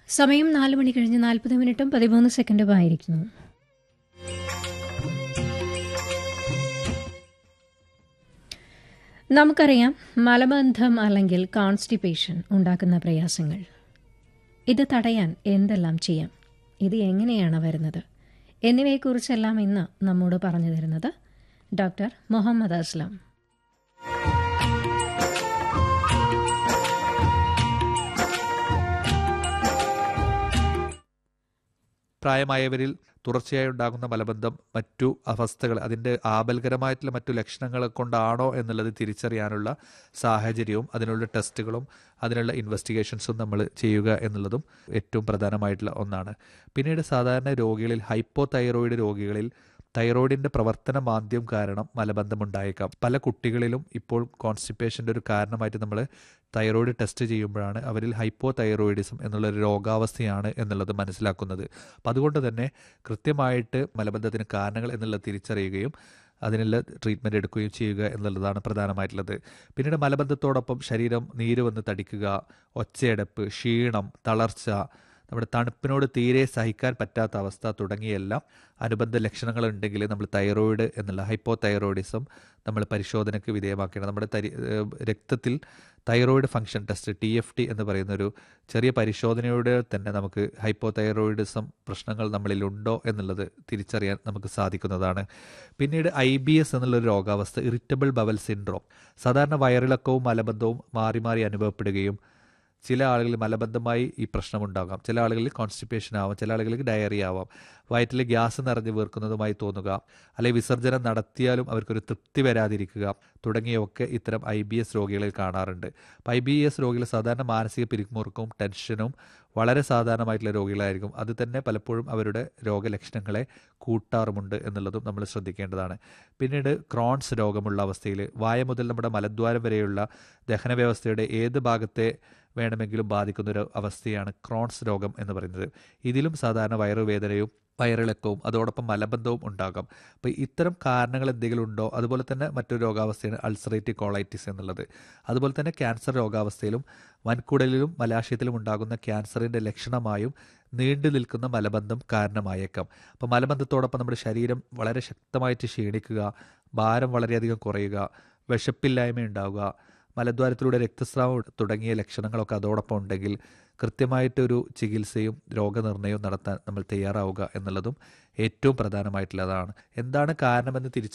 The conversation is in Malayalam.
സമയം 4 മണി കഴിഞ്ഞ് 40 മിനിറ്റും 13 സെക്കൻഡുമായിരിക്കുന്നു. നമുക്കറിയാം മലബന്ധം അല്ലെങ്കിൽ കോൺസ്റ്റിപ്പേഷൻ ഉണ്ടാക്കുന്ന പ്രയാസങ്ങൾ. ഇത് തടയാൻ എന്തെല്ലാം ചെയ്യാം, ഇത് എങ്ങനെയാണ് വരുന്നത് എന്നിവയെക്കുറിച്ചെല്ലാം ഇന്ന് നമ്മോട് പറഞ്ഞു തരുന്നത് ഡോക്ടർ മുഹമ്മദ് അസ്ലം. പ്രായമായവരിൽ തുടർച്ചയായി ഉണ്ടാകുന്ന മലബന്ധം മറ്റു അവസ്ഥകൾ, അതിൻ്റെ ആപൽകരമായിട്ടുള്ള മറ്റു ലക്ഷണങ്ങൾ കൊണ്ടാണോ എന്നുള്ളത് തിരിച്ചറിയാനുള്ള സാഹചര്യവും അതിനുള്ള ടെസ്റ്റുകളും അതിനുള്ള ഇൻവെസ്റ്റിഗേഷൻസും നമ്മൾ ചെയ്യുക എന്നുള്ളതും ഏറ്റവും പ്രധാനമായിട്ടുള്ള ഒന്നാണ്. പിന്നീട് സാധാരണ രോഗികളിൽ ഹൈപ്പോതൈറോയിഡ് രോഗികളിൽ തൈറോയിഡിൻ്റെ പ്രവർത്തന മാന്ദ്യം കാരണം മലബന്ധമുണ്ടായേക്കാം. പല കുട്ടികളിലും ഇപ്പോൾ കോൺസ്റ്റിപ്പേഷൻ്റെ ഒരു കാരണമായിട്ട് നമ്മൾ തൈറോയിഡ് ടെസ്റ്റ് ചെയ്യുമ്പോഴാണ് അവരിൽ ഹൈപ്പോതൈറോയിഡിസം എന്നുള്ളൊരു രോഗാവസ്ഥയാണ് എന്നുള്ളത് മനസ്സിലാക്കുന്നത്. അപ്പം അതുകൊണ്ട് തന്നെ കൃത്യമായിട്ട് മലബന്ധത്തിന് കാരണങ്ങൾ എന്നുള്ളത് തിരിച്ചറിയുകയും അതിനുള്ള ട്രീറ്റ്മെൻറ്റ് എടുക്കുകയും ചെയ്യുക എന്നുള്ളതാണ് പ്രധാനമായിട്ടുള്ളത്. പിന്നീട് മലബന്ധത്തോടൊപ്പം ശരീരം നീര് വന്ന് തടിക്കുക, ഒച്ചയടപ്പ്, ക്ഷീണം, തളർച്ച, നമ്മുടെ തണുപ്പിനോട് തീരെ സഹിക്കാൻ പറ്റാത്ത അവസ്ഥ തുടങ്ങിയെല്ലാം അനുബന്ധ ലക്ഷണങ്ങൾ ഉണ്ടെങ്കിൽ നമ്മൾ തൈറോയിഡ് എന്നുള്ള ഹൈപ്പോതൈറോയിഡിസം നമ്മൾ പരിശോധനയ്ക്ക് വിധേയമാക്കണം. നമ്മുടെ രക്തത്തിൽ തൈറോയിഡ് ഫംഗ്ഷൻ ടെസ്റ്റ് TFT എന്ന് പറയുന്നൊരു ചെറിയ പരിശോധനയോടെ തന്നെ നമുക്ക് ഹൈപ്പോതൈറോയിഡിസം പ്രശ്നങ്ങൾ നമ്മളിലുണ്ടോ എന്നുള്ളത് തിരിച്ചറിയാൻ നമുക്ക് സാധിക്കുന്നതാണ്. പിന്നീട് IBS എന്നുള്ളൊരു രോഗാവസ്ഥ, ഇറിറ്റബിൾ ബവൽ സിൻഡ്രോം, സാധാരണ വയറിളക്കവും മലബന്ധവും മാറി മാറി അനുഭവപ്പെടുകയും ചില ആളുകളിൽ മലബന്ധമായി ഈ പ്രശ്നമുണ്ടാകാം, ചില ആളുകളിൽ കോൺസ്റ്റിപ്പേഷൻ ആവാം, ചില ആളുകളിൽ ഡയറിയ ആവാം, വയറ്റിൽ ഗ്യാസ് നിറഞ്ഞു വീർക്കുന്നതുമായി തോന്നുക, അല്ലെങ്കിൽ വിസർജനം നടത്തിയാലും അവർക്കൊരു തൃപ്തി വരാതിരിക്കുക തുടങ്ങിയൊക്കെ ഇത്തരം IBS രോഗികളിൽ കാണാറുണ്ട്. അപ്പോൾ IBS രോഗികൾ സാധാരണ മാനസിക പിരിമുറുക്കവും ടെൻഷനും വളരെ സാധാരണമായിട്ടുള്ള രോഗികളായിരിക്കും. അത് തന്നെ പലപ്പോഴും അവരുടെ രോഗലക്ഷണങ്ങളെ കൂട്ടാറുമുണ്ട് എന്നുള്ളതും നമ്മൾ ശ്രദ്ധിക്കേണ്ടതാണ്. പിന്നീട് ക്രോൺസ് രോഗമുള്ള അവസ്ഥയിൽ വായ മുതൽ നമ്മുടെ മലദ്വാരം വരെയുള്ള ദഹന വ്യവസ്ഥയുടെ ഏത് ഭാഗത്തെ വേണമെങ്കിലും ബാധിക്കുന്നൊരു അവസ്ഥയാണ് ക്രോൺസ് രോഗം എന്ന് പറയുന്നത്. ഇതിലും സാധാരണ വയറുവേദനയും വയറിളക്കവും അതോടൊപ്പം മലബന്ധവും ഉണ്ടാകാം. അപ്പോൾ ഇത്തരം കാരണങ്ങൾ എന്തെങ്കിലും ഉണ്ടോ? അതുപോലെ തന്നെ മറ്റൊരു രോഗാവസ്ഥയാണ് അൾസറേറ്റീവ് കോളൈറ്റിസ് എന്നുള്ളത്. അതുപോലെ തന്നെ ക്യാൻസർ രോഗാവസ്ഥയിലും വൻകുടലിലും മലാശയത്തിലും ഉണ്ടാകുന്ന ക്യാൻസറിൻ്റെ ലക്ഷണമായും നീണ്ടു നിൽക്കുന്ന മലബന്ധം കാരണമായേക്കാം. അപ്പോൾ മലബന്ധത്തോടൊപ്പം നമ്മുടെ ശരീരം വളരെ ശക്തമായിട്ട് ക്ഷീണിക്കുക, ഭാരം വളരെയധികം കുറയുക, വിശപ്പില്ലായ്മ ഉണ്ടാവുക, മലദ്വാരത്തിലൂടെ രക്തസ്രാവം തുടങ്ങിയ ലക്ഷണങ്ങളൊക്കെ അതോടൊപ്പം ഉണ്ടെങ്കിൽ കൃത്യമായിട്ടൊരു ചികിത്സയും രോഗനിർണയവും നടത്താൻ നമ്മൾ തയ്യാറാവുക എന്നുള്ളതും ഏറ്റവും പ്രധാനമായിട്ടുള്ളതാണ്. എന്താണ് കാരണമെന്ന്